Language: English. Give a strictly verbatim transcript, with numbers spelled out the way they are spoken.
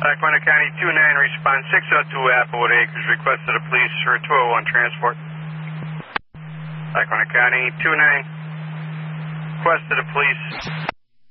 Lackawanna County two nine, response six oh two Applewood Acres, request of the police for two oh one transport. Lackawanna County two nine, request of the police.